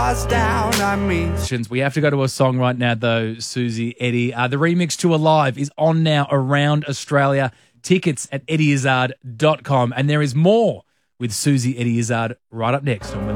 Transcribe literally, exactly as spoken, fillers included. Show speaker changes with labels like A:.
A: paws down on me.
B: We have to go to a song right now, though, Susie, Eddie. Uh, the remix to Alive is on now around Australia. Tickets at eddie izzard dot com. And there is more with Susie Eddie Izzard right up next on